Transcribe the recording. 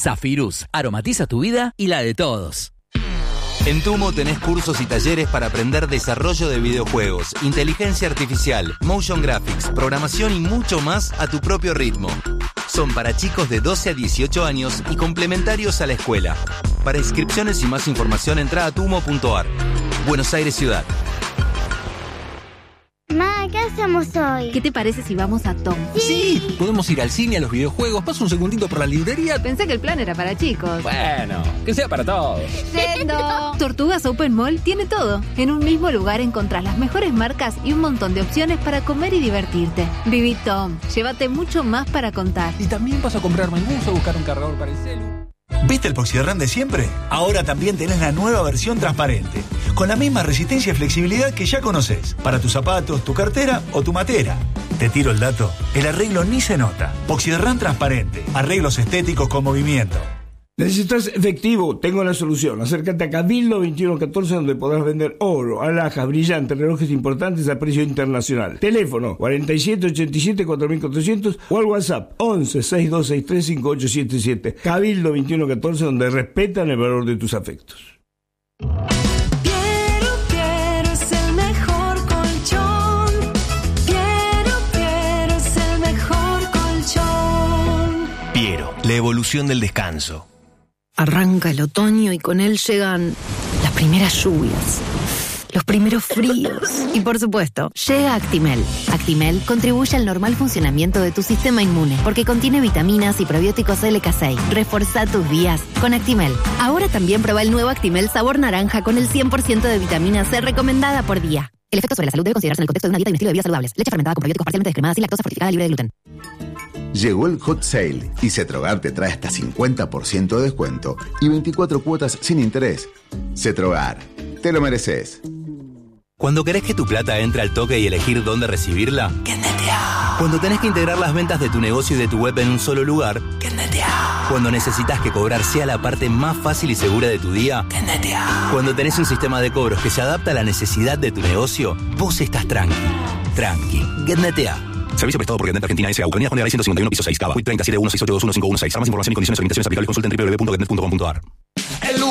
Zafirus, aromatiza tu vida y la de todos. En Tumo tenés cursos y talleres para aprender desarrollo de videojuegos, inteligencia artificial, motion graphics, programación y mucho más a tu propio ritmo. Son para chicos de 12 a 18 años y complementarios a la escuela. Para inscripciones y más información entra a tumo.ar. Buenos Aires Ciudad. Ma, ¿qué hacemos hoy? ¿Qué te parece si vamos a Tom? Sí, podemos ir al cine, a los videojuegos. Paso un segundito por la librería. Pensé que el plan era para chicos. Bueno, que sea para todos. ¡Yendo! Tortugas Open Mall tiene todo. En un mismo lugar encontrás las mejores marcas y un montón de opciones para comer y divertirte. Viví Tom. Llévate mucho más para contar. Y también vas a comprar menús o buscar un cargador para el celu. ¿Viste el Poxyderran de siempre? Ahora también tenés la nueva versión transparente, con la misma resistencia y flexibilidad que ya conocés, para tus zapatos, tu cartera o tu matera. Te tiro el dato, el arreglo ni se nota. Poxyderran transparente, arreglos estéticos con movimiento. ¿Necesitas efectivo? Tengo la solución. Acércate a Cabildo 2114, donde podrás vender oro, alhajas, brillantes, relojes importantes a precio internacional. Teléfono 4787-4400 o al WhatsApp 11-6263-5877. Cabildo 2114, donde respetan el valor de tus afectos. Piero es el mejor colchón. Piero es el mejor colchón. Piero, la evolución del descanso. Arranca el otoño y con él llegan las primeras lluvias, los primeros fríos y, por supuesto, llega Actimel. Actimel contribuye al normal funcionamiento de tu sistema inmune porque contiene vitaminas y probióticos LK6. Reforzá tus días con Actimel. Ahora también prueba el nuevo Actimel sabor naranja con el 100% de vitamina C recomendada por día. El efecto sobre la salud debe considerarse en el contexto de una dieta y un estilo de vida saludables. Leche fermentada con probióticos parcialmente descremada, sin lactosa, fortificada, libre de gluten. Llegó el Hot Sale y Cetrogar te trae hasta 50% de descuento y 24 cuotas sin interés. Cetrogar, te lo mereces. Cuando querés que tu plata entre al toque y elegir dónde recibirla, ¡Kendetea! Cuando tenés que integrar las ventas de tu negocio y de tu web en un solo lugar, ¡Kendetea! Cuando necesitas que cobrar sea la parte más fácil y segura de tu día, ¡Kendetea! Cuando tenés un sistema de cobros que se adapta a la necesidad de tu negocio, vos estás tranqui. Kendetea. Servicio prestado por Getnet Argentina S.A. Ucrania, Juan de 151, piso 6, Cava. 377168215116. Para más información y condiciones de limitaciones aplicables, consulta en www.getnet.com.ar.